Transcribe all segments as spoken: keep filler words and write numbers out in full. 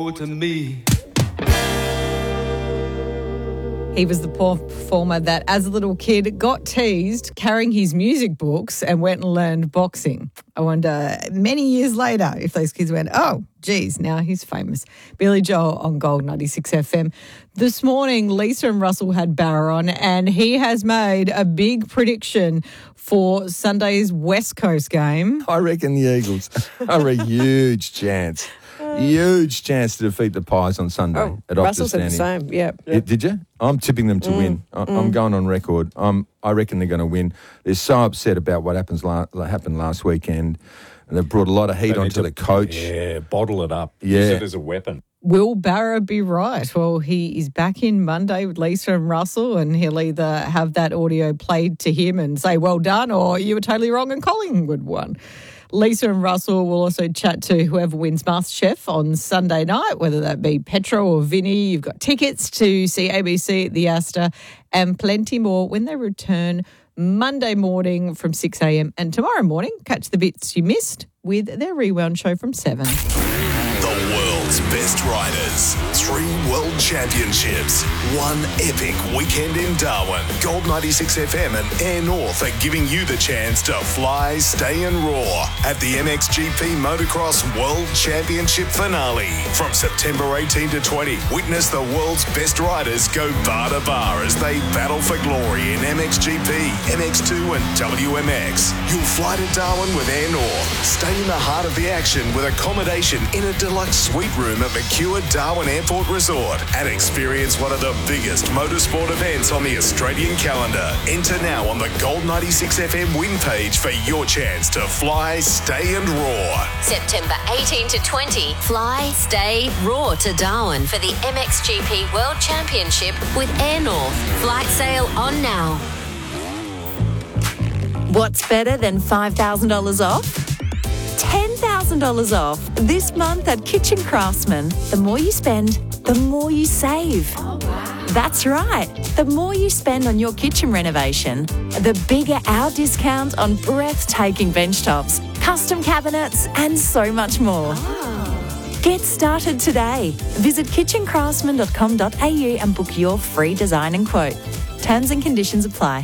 to me. He was the poor performer that, as a little kid, got teased carrying his music books and went and learned boxing. I wonder, many years later, if those kids went, oh, geez, now he's famous. Billy Joel on Gold ninety-six F M. This morning, Lisa and Russell had Barra on, and he has made a big prediction for Sunday's West Coast game. I reckon the Eagles are a huge chance. Huge chance to defeat the Pies on Sunday Oh, at Russell Optus said the Standing. same, yeah. Did, did you? I'm tipping them to Mm, win. I, mm. I'm going on record. Um, I reckon they're going to win. They're so upset about what happens la- happened last weekend, and they've brought a lot of heat They need onto to- the coach. Yeah, bottle it up. Yeah. Use it as a weapon. Will Barra be right? Well, he is back in Monday with Lisa and Russell, and he'll either have that audio played to him and say, well done, or you were totally wrong and Collingwood won. Lisa and Russell will also chat to whoever wins MasterChef on Sunday night, whether that be Petro or Vinny. You've got tickets to see A B C at the Astor and plenty more when they return Monday morning from six a.m. And tomorrow morning, catch the bits you missed with their Rewound show from seven. The world's best riders. Three world championships. One epic weekend in Darwin. Gold ninety-six F M and Air North are giving you the chance to fly, stay and roar at the M X G P Motocross World Championship finale. From September eighteenth to twentieth, witness the world's best riders go bar to bar as they battle for glory in M X G P, M X two and W M X. You'll fly to Darwin with Air North. Stay in the heart of the action with accommodation in a deluxe suite room at Mercure Darwin Airport Resort and experience one of the biggest motorsport events on the Australian calendar. Enter now on the Gold ninety-six F M win page for your chance to fly, stay and roar. September eighteenth to twentieth, fly, stay, roar to Darwin for the M X G P World Championship with Air North. Flight sale on now. What's better than five thousand dollars off? ten thousand dollars off this month at Kitchen Craftsman. The more you spend, the more you save. Oh, wow. That's right. The more you spend on your kitchen renovation, the bigger our discount on breathtaking bench tops, custom cabinets, and so much more. Oh. Get started today. Visit kitchen craftsman dot com dot a u and book your free design and quote. Terms and conditions apply.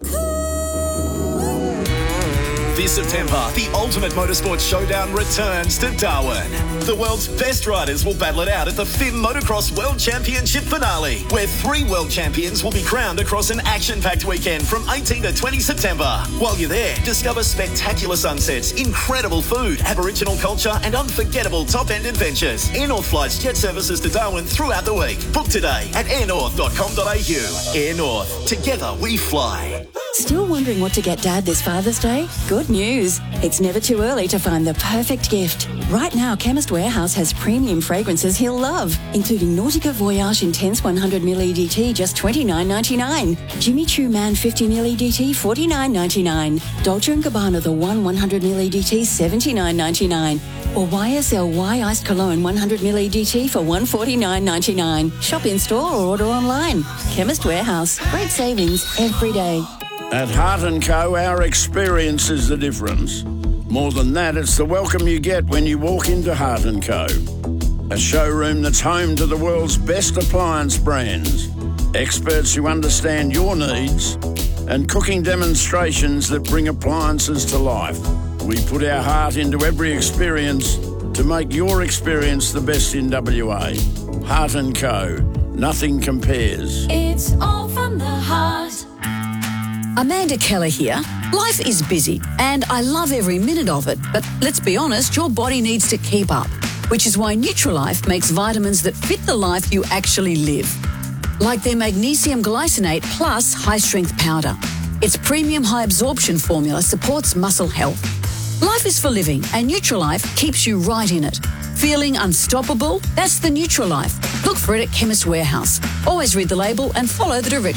This September, the Ultimate Motorsport Showdown returns to Darwin. The world's best riders will battle it out at the F I M Motocross World Championship finale, where three world champions will be crowned across an action-packed weekend from eighteenth to twentieth September. While you're there, discover spectacular sunsets, incredible food, Aboriginal culture, and unforgettable top-end adventures. Air North flights jet services to Darwin throughout the week. Book today at air north dot com dot a u. Air North. Together we fly. Still wondering what to get Dad this Father's Day? Good news. It's never too early to find the perfect gift. Right now, Chemist Warehouse has premium fragrances he'll love, including Nautica Voyage Intense one hundred milliliter E D T, just twenty-nine ninety-nine. Jimmy Choo Man fifty milliliter E D T, forty-nine ninety-nine. Dolce and Gabbana The One one hundred milliliter E D T, seventy-nine ninety-nine. Or Y S L Y Iced Cologne one hundred milliliter E D T for one forty-nine ninety-nine. Shop in store or order online. Chemist Warehouse. Great savings every day. At Heart and Co, our experience is the difference. More than that, it's the welcome you get when you walk into Heart and Co. A showroom that's home to the world's best appliance brands, experts who understand your needs, and cooking demonstrations that bring appliances to life. We put our heart into every experience to make your experience the best in W A. Heart and Co. Nothing compares. It's all from the heart. Amanda Keller here. Life is busy and I love every minute of it, but let's be honest, your body needs to keep up, which is why Nutrilife makes vitamins that fit the life you actually live. Like their magnesium glycinate plus high-strength powder. Its premium high-absorption formula supports muscle health. Life is for living and Nutrilife keeps you right in it. Feeling unstoppable? That's the Nutrilife. Look for it at Chemist Warehouse. Always read the label and follow the directions.